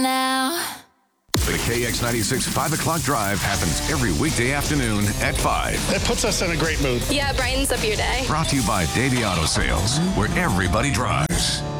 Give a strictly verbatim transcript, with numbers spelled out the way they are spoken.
now. The K X ninety-six five o'clock drive happens every weekday afternoon at five. It puts us in a great mood. Yeah, it brightens up your day. Brought to you by Davey Auto Sales, where everybody drives.